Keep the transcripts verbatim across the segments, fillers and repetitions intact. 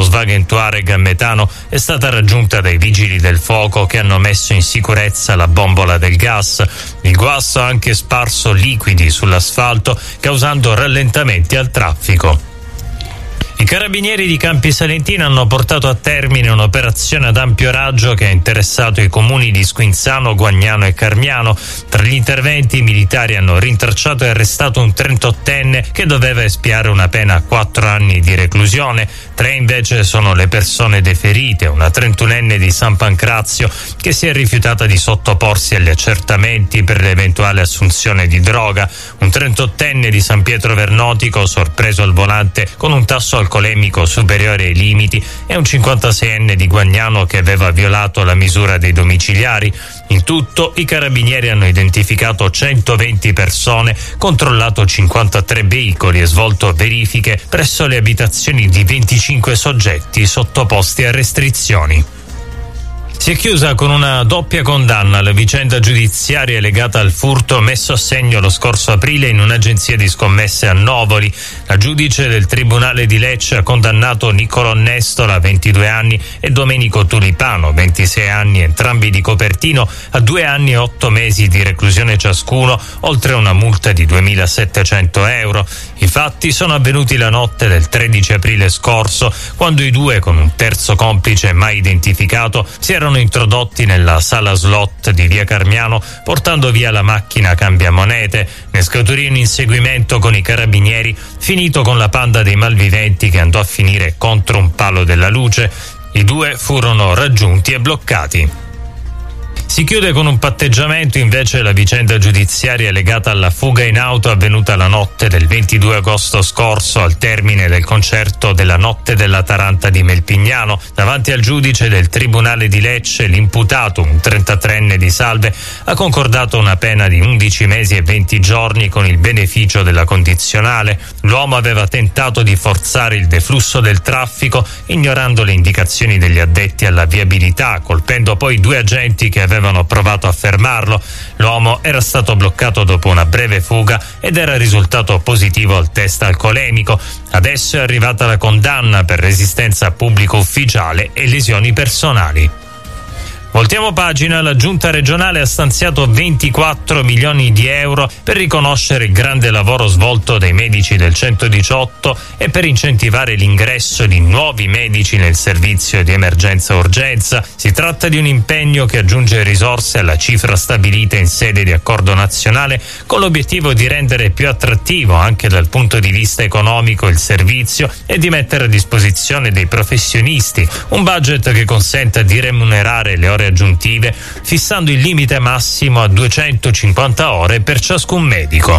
Volkswagen Touareg a metano è stata raggiunta dai vigili del fuoco che hanno messo in sicurezza la bombola del gas. Il guasto ha anche sparso liquidi sull'asfalto, causando rallentamenti al traffico. I carabinieri di Campi Salentino hanno portato a termine un'operazione ad ampio raggio che ha interessato i comuni di Squinzano, Guagnano e Carmiano. Tra gli interventi, i militari hanno rintracciato e arrestato un trentottenne che doveva espiare una pena a quattro anni di reclusione. Tre invece sono le persone deferite: una trentunenne di San Pancrazio che si è rifiutata di sottoporsi agli accertamenti per l'eventuale assunzione di droga, un trentottenne di San Pietro Vernotico sorpreso al volante con un tasso alcolemico superiore ai limiti e un cinquantaseienne di Guagnano che aveva violato la misura dei domiciliari. In tutto i carabinieri hanno identificato centoventi persone, controllato cinquantatré veicoli e svolto verifiche presso le abitazioni di venticinque soggetti sottoposti a restrizioni. Si è chiusa con una doppia condanna la vicenda giudiziaria legata al furto messo a segno lo scorso aprile in un'agenzia di scommesse a Novoli. La giudice del Tribunale di Lecce ha condannato Niccolò Nestola, ventidue anni, e Domenico Tulipano, ventisei anni, entrambi di Copertino, a due anni e otto mesi di reclusione ciascuno, oltre a una multa di duemilasettecento euro. I fatti sono avvenuti la notte del tredici aprile scorso, quando i due, con un terzo complice mai identificato, si erano introdotti nella sala slot di via Carmiano portando via la macchina cambiamonete. Ne scaturì un inseguimento con i carabinieri, finito con la panda dei malviventi che andò a finire contro un palo della luce. I due furono raggiunti e bloccati. Si chiude con un patteggiamento invece la vicenda giudiziaria legata alla fuga in auto avvenuta la notte del ventidue agosto scorso al termine del concerto della Notte della Taranta di Melpignano. Davanti al giudice del Tribunale di Lecce l'imputato, un trentatreenne di Salve, ha concordato una pena di undici mesi e venti giorni con il beneficio della condizionale. L'uomo aveva tentato di forzare il deflusso del traffico ignorando le indicazioni degli addetti alla viabilità, colpendo poi due agenti che avevano provato a fermarlo. L'uomo era stato bloccato dopo una breve fuga ed era risultato positivo al test alcolemico. Adesso è arrivata la condanna per resistenza a pubblico ufficiale e lesioni personali. Voltiamo pagina. La giunta regionale ha stanziato ventiquattro milioni di euro per riconoscere il grande lavoro svolto dai medici del centodiciotto e per incentivare l'ingresso di nuovi medici nel servizio di emergenza-urgenza. Si tratta di un impegno che aggiunge risorse alla cifra stabilita in sede di accordo nazionale, con l'obiettivo di rendere più attrattivo anche dal punto di vista economico il servizio e di mettere a disposizione dei professionisti un budget che consenta di remunerare le ore aggiuntive, fissando il limite massimo a duecentocinquanta ore per ciascun medico.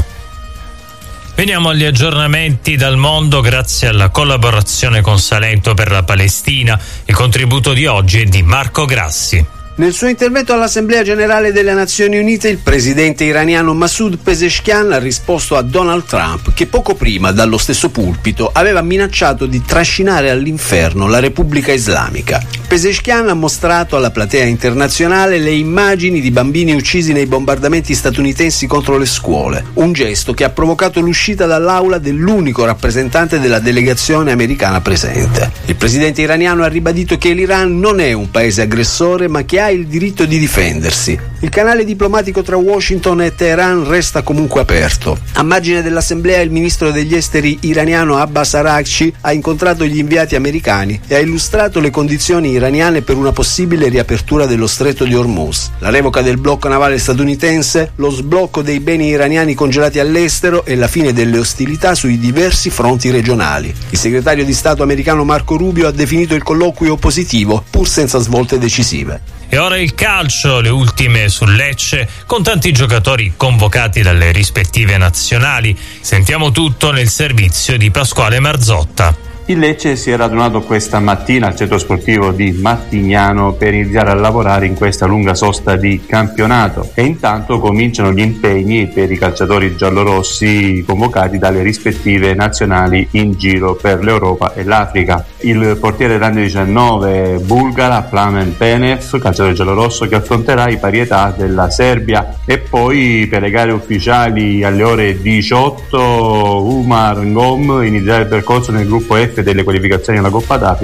Veniamo agli aggiornamenti dal mondo grazie alla collaborazione con Salento per la Palestina. Il contributo di oggi è di Marco Grassi. Nel suo intervento all'Assemblea Generale delle Nazioni Unite, il presidente iraniano Masoud Pezeshkian ha risposto a Donald Trump, che poco prima, dallo stesso pulpito, aveva minacciato di trascinare all'inferno la Repubblica Islamica. Pezeshkian ha mostrato alla platea internazionale le immagini di bambini uccisi nei bombardamenti statunitensi contro le scuole, un gesto che ha provocato l'uscita dall'aula dell'unico rappresentante della delegazione americana presente. Il presidente iraniano ha ribadito che l'Iran non è un paese aggressore, ma che ha il diritto di difendersi. Il canale diplomatico tra Washington e Teheran resta comunque aperto. A margine dell'assemblea, il ministro degli esteri iraniano Abbas Araghchi ha incontrato gli inviati americani e ha illustrato le condizioni iraniane per una possibile riapertura dello stretto di Hormuz, la revoca del blocco navale statunitense, lo sblocco dei beni iraniani congelati all'estero e la fine delle ostilità sui diversi fronti regionali. Il segretario di Stato americano Marco Rubio ha definito il colloquio positivo, pur senza svolte decisive. E ora il calcio, le ultime sul Lecce, con tanti giocatori convocati dalle rispettive nazionali. Sentiamo tutto nel servizio di Pasquale Marzotta. Il Lecce si è radunato questa mattina al centro sportivo di Martignano per iniziare a lavorare in questa lunga sosta di campionato e intanto cominciano gli impegni per i calciatori giallorossi convocati dalle rispettive nazionali in giro per l'Europa e l'Africa. Il portiere dell'Under diciannove bulgara Plamen Penev, calciatore giallorosso, che affronterà i parietà della Serbia, e poi per le gare ufficiali alle ore diciotto Umar Ngom inizierà il percorso nel gruppo F delle qualificazioni alla Coppa d'Africa